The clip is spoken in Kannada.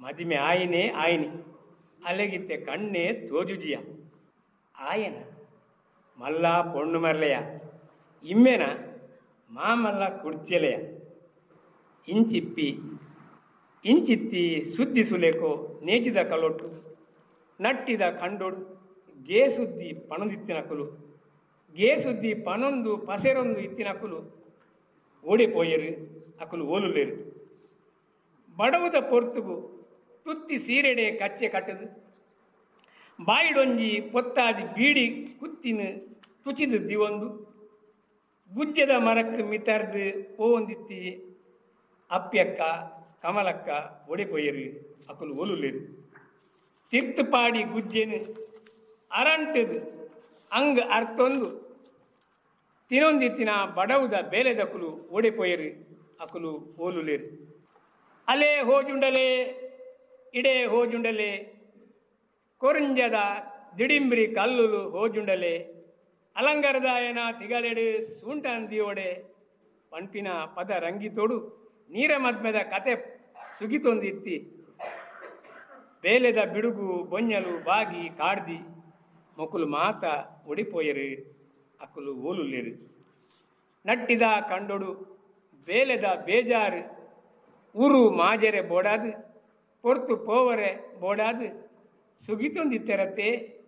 ಮದಿಮೆ ಆಯಿನೇ ಆಯಿನಿ ಅಲೆಗಿತ್ತೆ ಕಣ್ಣೇ ತೋಜುಜಿಯ ಆಯನ ಮಲ್ಲ ಪೊಣ್ಣು ಮರಲೆಯ ಇಮ್ಮೆನ ಮಾಮಲ್ಲ ಕುಡ್ಚೆಲೆಯ ಇಂಚಿಪ್ಪಿ ಇಂಚಿತ್ತಿ ಸುದ್ದಿ ಸುಲೇಕೋ ನೇಜಿದ ಕಲೊಟ್ಟು ನಟ್ಟಿದ ಕಂಡೋಡು ಗೇಸುದ್ದಿ ಪಣೊಂದಿತ್ತಿನಕುಲು ಗೇಸುದ್ದಿ ಪನೊಂದು ಪಸೆರೊಂದು ಇತ್ತಿನಕುಲು ಓಡಿಪೋಯರು ಅಕುಲು ಓಲುಲೇರು ಬಡವುದ ಪೊರ್ತುಗು ತುತ್ತಿ ಸೀರೆಡೆ ಕಚ್ಚೆ ಕಟ್ಟದು ಬಾಯಿಡೊಂಜಿ ಪೊತ್ತಾದಿ ಬೀಡಿ ಕುತ್ತಿನ ತುಚಿದು ದಿವೊಂದು ಗುಜ್ಜದ ಮರಕ್ಕೆ ಮಿತರ್ದು ಪೋವೊಂದಿತ್ತಿ ಅಪ್ಪ್ಯಕ್ಕ ಕಮಲಕ್ಕ ಒಡೆಪೊಯ್ಯರು ಅಕುಲು ಒಲುಲೇರು ತಿರ್ತುಪಾಡಿ ಗುಜ್ಜೆನು ಅರಂಟದು ಅಂಗ್ ಅರ್ತೊಂದು ತಿನೊಂದಿತ್ತಿನ ಬಡವುದ ಬೇಲೆದಕುಲು ಓಡಿಪೋಯರು ಅಕುಲು ಓಲುಲೇರು ಅಲೆ ಹೋಜುಂಡಲೆ ಇಡೆ ಹೋಜುಂಡಲೆ ಕೊರಂಜದ ದಿಡಿಂಬ್ರಿ ಕಲ್ಲುಲು ಹೋಜುಂಡಲೆ ಅಲಂಗರದಾಯನ ತಿಗಲೆಡು ಸೂಂಟಂದಿಯೋಡೆ ಪಂಪಿನ ಪದ ರಂಗಿತೋಡು ನೀರ ಮದ್ಮೆದ ಕತೆ ಸುಗಿತೊಂದಿತ್ತಿ ಬೇಲೆದ ಬಿಡುಗು ಬೊಂಜಲು ಬಾಗಿ ಕಾಡ್ದಿ ಮೊಕುಲು ಮಾತ ಒಡಿಪೋಯರು ಅಕುಲು ಓಲುಲೇರು ನಟ್ಟಿದ ಕಂಡೊಡು ಬೇಲೆದ ಬೇಜಾರು ಊರು ಮಾಜರೆ ಬೋಡಾದು ಪೊರ್ತು ಪೋವರೆ ಬೋಡಾದು ಸುಗಿತೊಂದಿತ್ತೆರತ್ತೆ